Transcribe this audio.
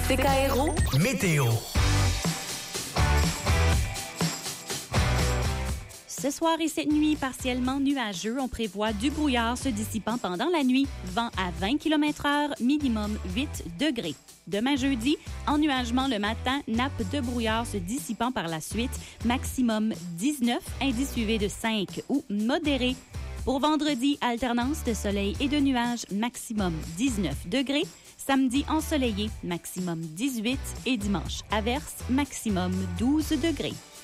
CKRO Météo. Ce soir et cette nuit, partiellement nuageux, on prévoit du brouillard se dissipant pendant la nuit. Vent à 20 km/h, minimum 8 degrés. Demain jeudi, ennuagement le matin, nappe de brouillard se dissipant par la suite, maximum 19, indice UV de 5 ou modéré. Pour vendredi, alternance de soleil et de nuages, maximum 19 degrés. Samedi, ensoleillé, maximum 18 et dimanche, averse, maximum 12 degrés.